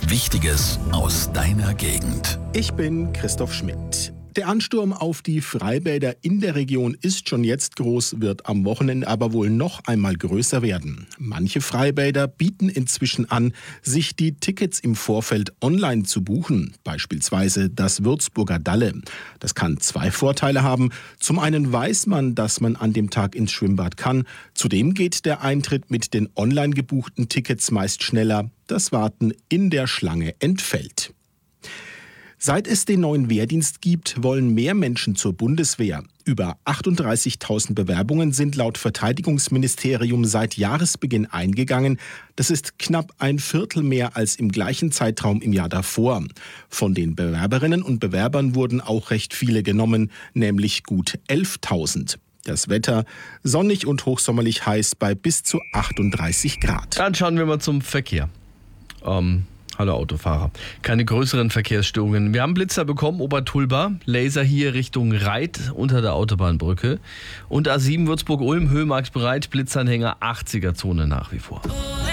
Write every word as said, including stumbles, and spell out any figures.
Wichtiges aus deiner Gegend. Ich bin Christoph Schmidt. Der Ansturm auf die Freibäder in der Region ist schon jetzt groß, wird am Wochenende aber wohl noch einmal größer werden. Manche Freibäder bieten inzwischen an, sich die Tickets im Vorfeld online zu buchen, beispielsweise das Würzburger Dalle. Das kann zwei Vorteile haben. Zum einen weiß man, dass man an dem Tag ins Schwimmbad kann. Zudem geht der Eintritt mit den online gebuchten Tickets meist schneller. Das Warten in der Schlange entfällt. Seit es den neuen Wehrdienst gibt, wollen mehr Menschen zur Bundeswehr. Über achtunddreißigtausend Bewerbungen sind laut Verteidigungsministerium seit Jahresbeginn eingegangen. Das ist knapp ein Viertel mehr als im gleichen Zeitraum im Jahr davor. Von den Bewerberinnen und Bewerbern wurden auch recht viele genommen, nämlich gut elftausend. Das Wetter sonnig und hochsommerlich heiß bei bis zu achtunddreißig Grad. Dann schauen wir mal zum Verkehr. Ähm, hallo Autofahrer. Keine größeren Verkehrsstörungen. Wir haben Blitzer bekommen, Obertulba, Laser hier Richtung Reit unter der Autobahnbrücke. Und A sieben Würzburg-Ulm, Höhemarksbereit, Blitzanhänger, achtziger Zone nach wie vor.